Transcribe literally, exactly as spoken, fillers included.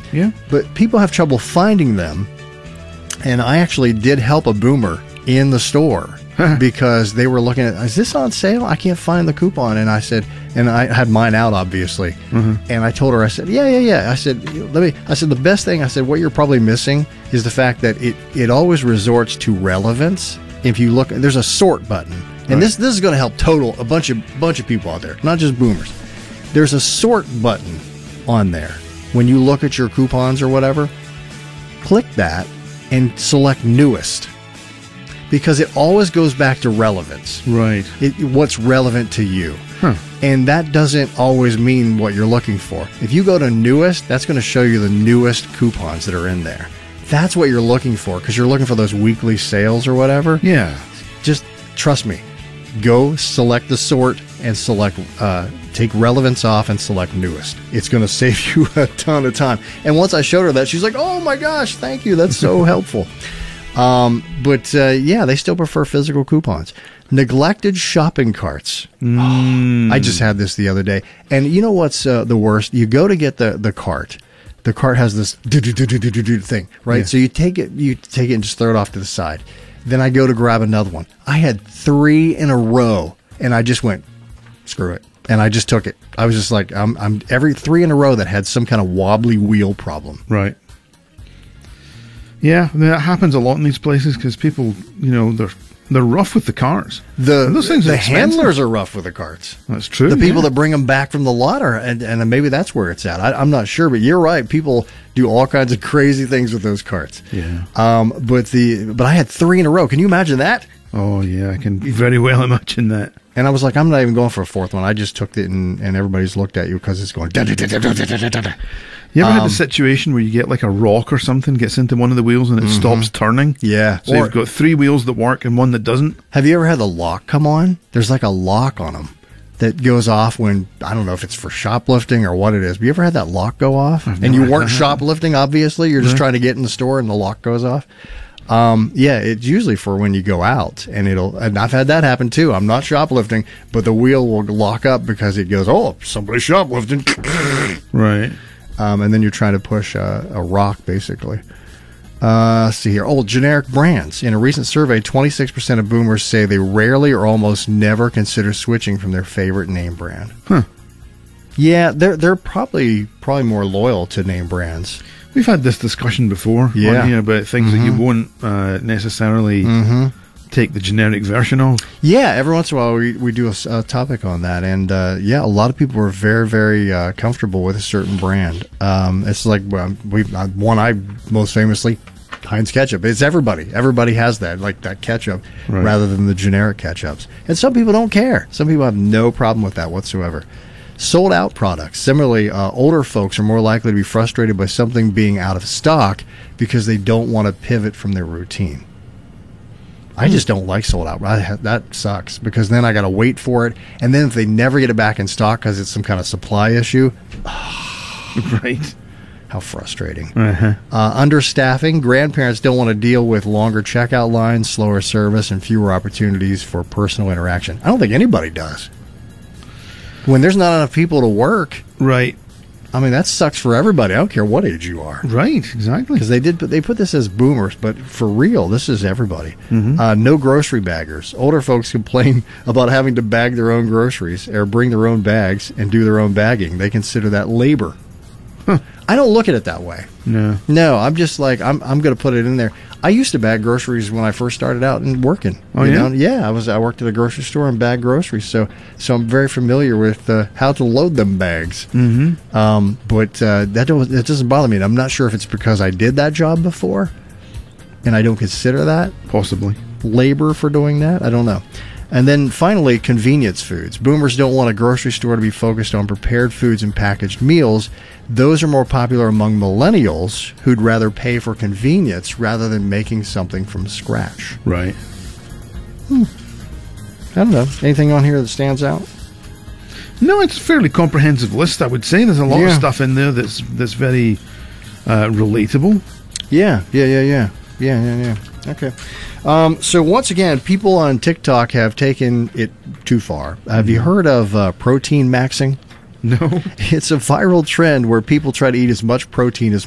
Yeah. But people have trouble finding them. And I actually did help a boomer in the store because they were looking at, is this on sale? I can't find the coupon. And I said, and I had mine out, obviously. Mm-hmm. And I told her, I said, yeah, yeah, yeah. I said, let me, I said, the best thing, I said, what you're probably missing is the fact that it, it always resorts to relevance. If you look, there's a sort button. And right. this this is going to help total a bunch of bunch of people out there, not just boomers. There's a sort button on there. When you look at your coupons or whatever, click that and select newest. Because it always goes back to relevance. Right. It, what's relevant to you. Huh. And that doesn't always mean what you're looking for. If you go to newest, that's going to show you the newest coupons that are in there. That's what you're looking for because you're looking for those weekly sales or whatever. Yeah. Just trust me. Go select the sort and select, uh, take relevance off and select newest. It's going to save you a ton of time. And once I showed her that, she's like, oh my gosh, thank you. That's so helpful. Um, but uh, yeah, they still prefer physical coupons. Neglected shopping carts. Mm. I just had this the other day. And you know what's uh, the worst? You go to get the, the cart. The cart has this thing, right? Yeah. So you take it, you take it and just throw it off to the side. Then I go to grab another one. I had three in a row, and I just went, screw it. And I just took it. I was just like, I'm, I'm every three in a row that had some kind of wobbly wheel problem. Right. Yeah, I mean, that happens a lot in these places because people, you know, they're they're rough with the cars. The and those things the are expensive. handlers are rough with the carts. That's true. The people yeah. that bring them back from the lot are, and, and maybe that's where it's at. I, I'm not sure, but you're right. People do all kinds of crazy things with those carts. Yeah. Um. But the but I had three in a row. Can you imagine that? Oh yeah, I can very well imagine that. And I was like, I'm not even going for a fourth one. I just took it, and, and everybody's looked at you because it's going. Da, da, da, da, da, da, da, da. You ever um, had a situation where you get like a rock or something gets into one of the wheels and it mm-hmm. stops turning? Yeah. So or, you've got three wheels that work and one that doesn't. Have you ever had the lock come on? There's like a lock on them that goes off when, I don't know if it's for shoplifting or what it is. But you ever had that lock go off? I've And you never weren't had shoplifting, obviously. You're just Right. trying to get in the store and the lock goes off. Um, yeah, it's usually for when you go out, and it'll, and I've had that happen too. I'm not shoplifting, but the wheel will lock up because it goes, oh, somebody's shoplifting. Right. Um, and then you're trying to push a, a rock, basically. Uh, let's see here. Oh, generic brands. In a recent survey, twenty-six percent of boomers say they rarely or almost never consider switching from their favorite name brand. Huh. Yeah, they're they're probably probably more loyal to name brands. We've had this discussion before Yeah. on here about things Mm-hmm. that you won't uh, necessarily Mm-hmm. take the generic version of. Yeah, every once in a while we, we do a, a topic on that. And uh, yeah, a lot of people are very, very uh, comfortable with a certain brand. Um, it's like well, we uh, one I most famously, Heinz ketchup. It's everybody. Everybody has that, like that ketchup, Right. rather than the generic ketchups. And some people don't care. Some people have no problem with that whatsoever. Sold out products. Similarly, uh, older folks are more likely to be frustrated by something being out of stock because they don't want to pivot from their routine. I just don't like sold out. I, that sucks because then I got to wait for it. And then if they never get it back in stock because it's some kind of supply issue, Right. how frustrating. Uh-huh. Uh, understaffing. Grandparents don't want to deal with longer checkout lines, slower service, and fewer opportunities for personal interaction. I don't think anybody does. When there's not enough people to work, Right. I mean, that sucks for everybody. I don't care what age you are. Right. Exactly. Because they did, put, they put this as boomers, but for real, this is everybody. Mm-hmm. Uh, no grocery baggers. Older folks complain about having to bag their own groceries or bring their own bags and do their own bagging. They consider that labor. Huh. I don't look at it that way. No. No, I'm just like I'm. I'm going to put it in there. I used to bag groceries when I first started out and working. Oh, you yeah? know? Yeah. I was. I worked at a grocery store and bagged groceries, so so I'm very familiar with uh, how to load them bags. Mm-hmm. Um, but uh, that don't, that doesn't bother me. And I'm not sure if it's because I did that job before, and I don't consider that Possibly. labor for doing that. I don't know. And then finally, convenience foods. Boomers don't want a grocery store to be focused on prepared foods and packaged meals. Those are more popular among millennials who'd rather pay for convenience rather than making something from scratch. Right. I don't know. Anything on here that stands out? No, it's a fairly comprehensive list, I would say. There's a lot Yeah. of stuff in there that's that's very uh, relatable. Yeah, yeah, yeah, yeah. Yeah, yeah, yeah. Okay. Um, so once again, people on TikTok have taken it too far. Have you heard of uh, protein maxing? No. It's a viral trend where people try to eat as much protein as